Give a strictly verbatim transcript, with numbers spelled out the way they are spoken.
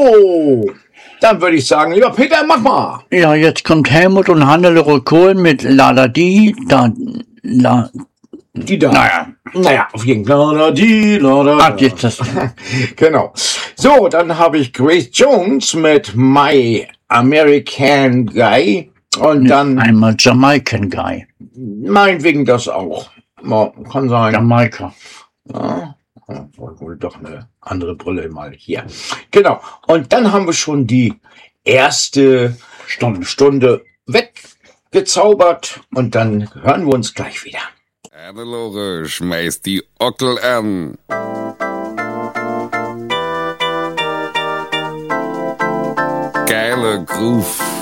So, dann würde ich sagen, lieber Peter, mach mal. Ja, jetzt kommt Helmut und Hannelore Kohl mit Lada Di, da, la, Die da. Naja. Naja, auf jeden Fall. Lada Di, Lada Ach, jetzt das. Genau. So, dann habe ich Grace Jones mit My American Guy. Und dann Einmal Jamaican Guy. meinetwegen das auch. Ja, kann sein. Jamaika. Ja, wohl doch eine andere Brille mal hier. Genau. Und dann haben wir schon die erste Stunde, Stunde weggezaubert. Und dann hören wir uns gleich wieder. Hannelore schmeißt die Ockel an. Geile Groove.